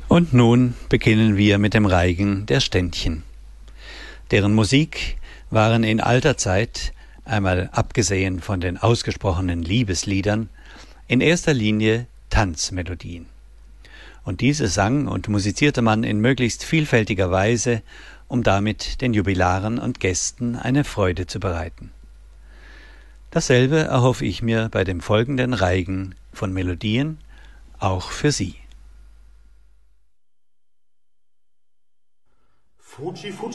Und nun beginnen wir mit dem Reigen der Ständchen. Deren Musik waren in alter Zeit, einmal abgesehen von den ausgesprochenen Liebesliedern, in erster Linie Tanzmelodien. Und diese sang und musizierte man in möglichst vielfältiger Weise, um damit den Jubilaren und Gästen eine Freude zu bereiten. Dasselbe erhoffe ich mir bei dem folgenden Reigen von Melodien, auch für Sie. Fuji, Fuji.